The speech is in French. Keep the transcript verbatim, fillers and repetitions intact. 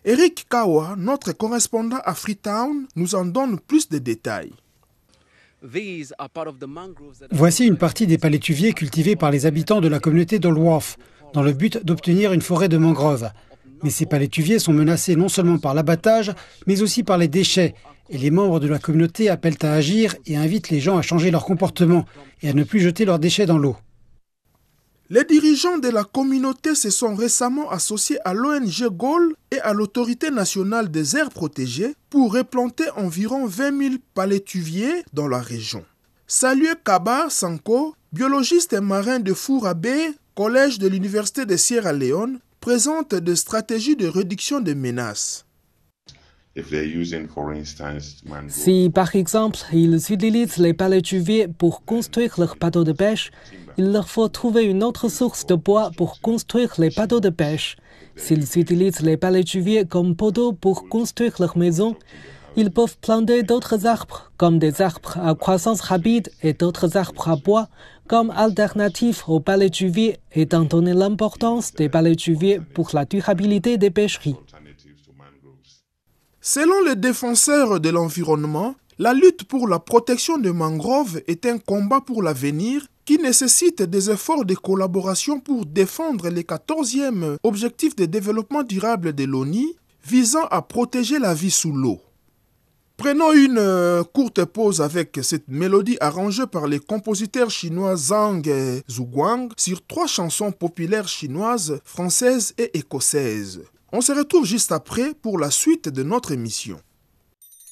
Eric Kawa, notre correspondant à Freetown, nous en donne plus de détails. Voici une partie des palétuviers cultivés par les habitants de la communauté d'Olworth, dans le but d'obtenir une forêt de mangroves. Mais ces palétuviers sont menacés non seulement par l'abattage, mais aussi par les déchets. Et les membres de la communauté appellent à agir et invitent les gens à changer leur comportement et à ne plus jeter leurs déchets dans l'eau. Les dirigeants de la communauté se sont récemment associés à l'O N G Goal et à l'Autorité nationale des aires protégées pour replanter environ vingt mille palétuviers dans la région. Salué Kaba Sanko, biologiste et marin de Foura Bay, collège de l'Université de Sierra Leone, présente des stratégies de réduction des menaces. Si, par exemple, ils utilisent les palétuviers pour construire leurs bateaux de pêche, il leur faut trouver une autre source de bois pour construire les bateaux de pêche. S'ils utilisent les palétuviers comme poteaux pour construire leurs maisons, ils peuvent planter d'autres arbres, comme des arbres à croissance rapide et d'autres arbres à bois, comme alternative aux palétuviers, étant donné l'importance des palétuviers pour la durabilité des pêcheries. Selon les défenseurs de l'environnement, la lutte pour la protection des mangroves est un combat pour l'avenir qui nécessite des efforts de collaboration pour défendre les quatorzième objectifs de développement durable de l'ONU visant à protéger la vie sous l'eau. Prenons une euh, courte pause avec cette mélodie arrangée par les compositeurs chinois Zhang et Zhuguang sur trois chansons populaires chinoises, françaises et écossaises. On se retrouve juste après pour la suite de notre émission.